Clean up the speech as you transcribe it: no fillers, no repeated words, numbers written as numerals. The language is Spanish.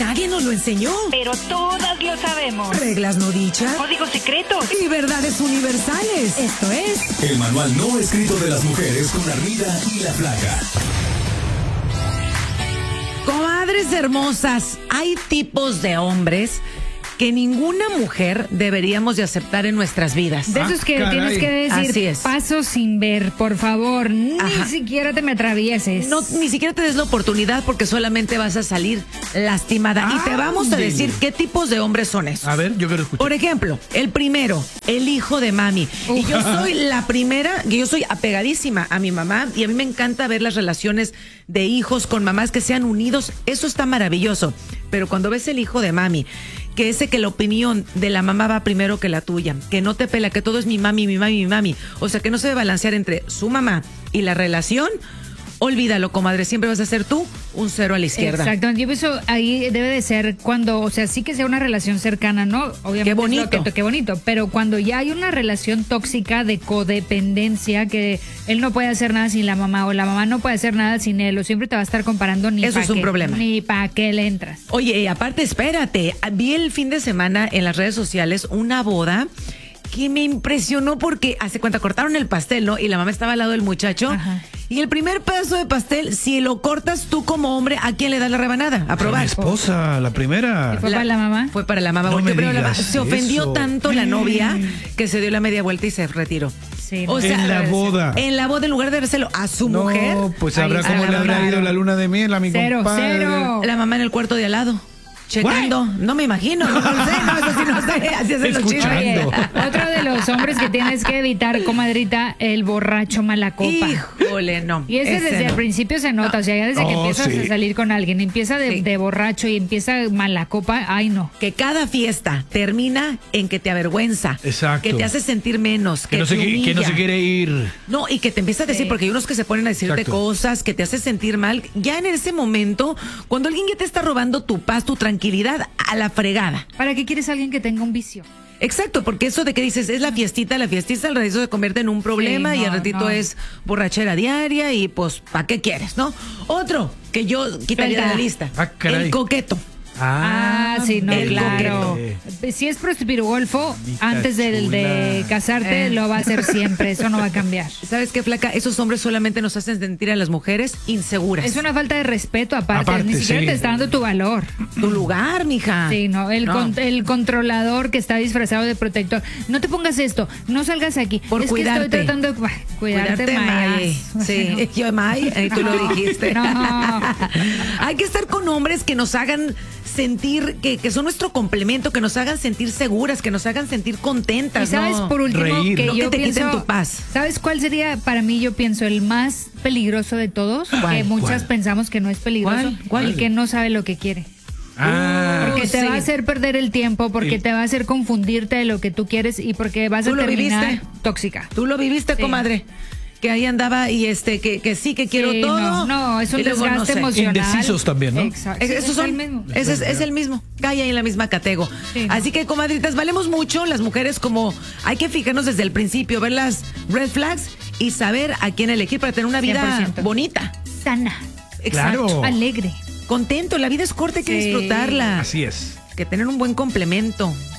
nadie nos lo enseñó. Pero todas lo sabemos. Reglas no dichas. Códigos secretos. Y verdades universales. Esto es... El manual no escrito de las mujeres con Armida y la Flaca. Comadres hermosas, hay tipos de hombres que ninguna mujer deberíamos de aceptar en nuestras vidas. De esos que tienes que decir, así es. paso sin ver, por favor, ni siquiera te me atravieses. No, ni siquiera te des la oportunidad porque solamente vas a salir lastimada. Y te vamos a decir qué tipos de hombres son esos. A ver, yo quiero escuchar. Por ejemplo, el primero, el hijo de mami. Y yo soy la primera, que yo soy apegadísima a mi mamá y a mí me encanta ver las relaciones de hijos con mamás que sean unidos. Eso está maravilloso. Pero cuando ves el hijo de mami, que ese que la opinión de la mamá va primero que la tuya, que no te pela, que todo es mi mami, mi mami, mi mami. O sea, que no se debe balancear entre su mamá y la relación. Olvídalo, comadre, siempre vas a ser tú un cero a la izquierda. Exactamente, yo pienso ahí debe de ser cuando, o sea, sí que sea una relación cercana, ¿no? Obviamente. Qué bonito. Qué bonito, pero cuando ya hay una relación tóxica de codependencia, que él no puede hacer nada sin la mamá o la mamá no puede hacer nada sin él, o siempre te va a estar comparando ni eso es un problema. Ni para qué le entras. Oye, y aparte, espérate, vi el fin de semana en las redes sociales una boda que me impresionó porque, hace cuenta, cortaron el pastel, ¿no? Y la mamá estaba al lado del muchacho. Ajá. Y el primer pedazo de pastel, si lo cortas tú como hombre, ¿a quién le das la rebanada? A probar. Mi esposa, la primera. ¿Fue para la mamá? Fue para la mamá. No Volteó, me pero digas se ofendió eso. tanto la novia que se dio la media vuelta y se retiró. Sí, O sea, en la boda. En la boda, en lugar de dárselo a su mujer. No, pues sabrá Ahí cómo está, le habrá claro. ido la luna de miel a mi Cero, compadre. cero. La mamá en el cuarto de al lado. Checando. No me imagino. No sé, no, eso sí no sé. Así hacen los chistes. Escuchando. Otro de los hombres que tienes que evitar, comadrita, el borracho mala copa. Híjole, no. Y ese desde el principio se nota, o sea, ya desde que empiezas sí. a salir con alguien, empieza de borracho y empieza mala copa, ay no. Que cada fiesta termina en que te avergüenza. Exacto. Que te hace sentir menos. Que no se quiere ir. No, y que te empieza a decir, porque hay unos que se ponen a decirte Exacto. cosas que te hace sentir mal. Ya en ese momento, cuando alguien ya te está robando tu paz, tu tranquilidad, a la fregada. ¿Para qué quieres a alguien que tenga un vicio? Exacto, porque eso de que dices, es la fiestita al ratito se convierte en un problema Sí, y no, al ratito no. es borrachera diaria y pues, ¿para qué quieres, no? Otro que yo quitaría de la lista, Ah, caray. el coqueto. Sí, no, el claro. coqueto. Si es prosperugolfo, Mija antes de chula. casarte, lo va a hacer siempre, eso no va a cambiar. ¿Sabes qué, flaca? Esos hombres solamente nos hacen sentir a las mujeres inseguras. Es una falta de respeto aparte, ni siquiera sí. te está dando tu valor. Tu lugar, mija. Sí, no, el No. el controlador que está disfrazado de protector. No te pongas esto, no salgas aquí. Por es cuidarte. que estoy tratando de cuidarte May. más. Sí, yo, May, tú lo dijiste. No. Hay que estar con hombres que nos hagan sentir que son nuestro complemento, que nos hagan sentir seguras, que nos hagan sentir contentas. Y sabes, ¿no? por último, Reír. que No yo que te pienso, quiten tu paz. ¿sabes cuál sería para mí? Yo pienso el más peligroso de todos, ¿Cuál? que muchas ¿Cuál? pensamos que no es peligroso, ¿Cuál? el que no sabe lo que quiere. Porque te sí. va a hacer perder el tiempo, porque te va a hacer confundirte de lo que tú quieres y porque vas a ¿Tú lo terminar viviste? tóxica. Tú lo viviste, Sí. comadre. Que ahí andaba y que sí, que quiero Sí, todo. No, es un y luego desgaste no sé. emocional. Indecisos también, ¿no? Exacto. Sí, Esos es son, el mismo. es el mismo. Cae ahí en la misma catego. Sí. Así que, comadritas, valemos mucho las mujeres como hay que fijarnos desde el principio, ver las red flags y saber a quién elegir para tener una vida 100%. bonita. Sana, Exacto. alegre. Contento, la vida es corta, hay que Sí. disfrutarla. Así es. Que tener un buen complemento.